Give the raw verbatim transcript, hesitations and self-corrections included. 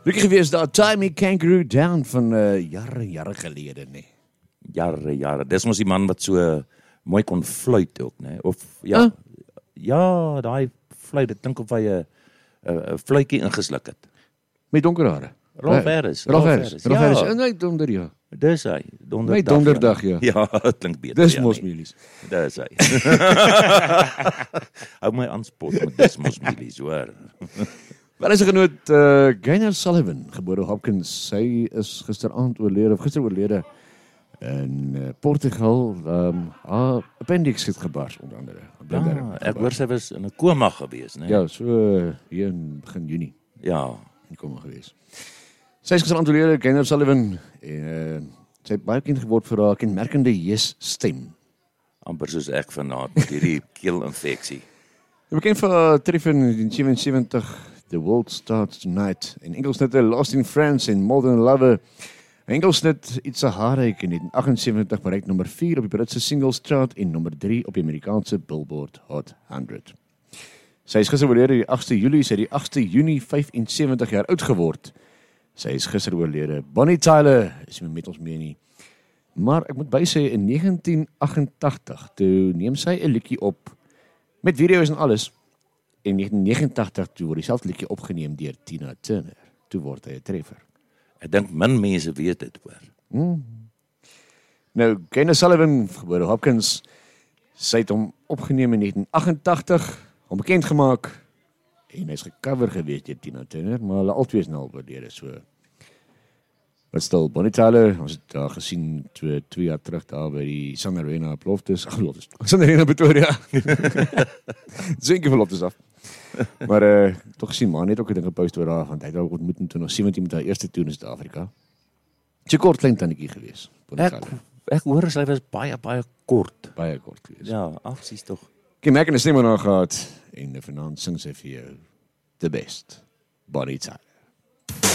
Lukie gewees daar, Tie Me Kangaroo Down van uh, jare, jare gelede, nee. Jare, jare. Dis mos die man wat so mooi kon fluit ook, nee. Of, ja, huh? ja, daai fluit, ek dink of hy 'n 'n fluitjie ingesluk het. Met donker hare. Rolf Harris. Rolf Harris. Rolf Harris. Ja, En hy donder, ja. dis hy. Donderdag. Met donderdag, ja. Ja, het klink beter. Dis ja, mos nee. milies. Dis hy. Hou my aanspot met dis mos milies, hoor. Wel is 'n genoot, uh, Gaynor Sullivan, gebore Hopkins. Sy is gisteraand oorlede, of gister oorlede in uh, Portugal. Um, haar appendix het gebars, onder andere. Ah, ek hoor sy was in 'n koma gewees, né? Ja, so uh, hier in begin Junie. Ja. In koma gewees. Sy is gisteraand oorlede, Gaynor Sullivan. En uh, sy het baie bekend geword vir haar kenmerkende yes stem. Amper soos ek vanaand met hierdie keelinfeksie. Bekend vir haar treffer in negentien sewensewentig, The World Starts Tonight. En enkelsnitte Lost in France en More Than a Lover. Enkelsnit It's a Heartache in negentien agtensewentig bereik nommer vier op die Britse singles chart en nommer drie op die Amerikaanse Billboard Hot honderd. Sy is gister oorlede die agste Julie, sy het die agste Junie vyfensewentig jaar oud geword. Sy is gister oorlede. Bonnie Tyler is nie met ons mee nie. Maar ek moet by sê, in negentien agentagtig, toe neem sy 'n liedjie op, met video's en alles. In negentien negenentagtig, toe word dieselfde liedjie opgeneem deur Tina Turner. Toe word hy 'n treffer. Ek dink min mense weet dit, hoor. Hmm. Nou, Gaynor Sullivan, gebore Hopkins, sy het hom opgeneem in negentien agentagtig, hom bekend gemaak, en hy is gecover gewees deur Tina Turner, maar hulle albei is nou oorlede, so. Wat stil, Bonnie Tyler, ons het daar gesien twee, twee jaar terug daar by die Sun Arena op Loftus, ach Loftus, Sun Arena Pretoria. Zinke van Loftus af. Maar uh, toch gesien, man het ook 'n ding gepost oor haar, want hy het ook ontmoet in twintig sewentien met haar eerste toer in Suid-Afrika. Sy kort klein tannetjie gewees. Ek, ek hoor sy was baie, baie kort. Baie kort gewees. Ja, afsies tog. Kenmerkende stem aan haar gehad, en vanaand sing sy vir jou The Best, Bonnie Tyler.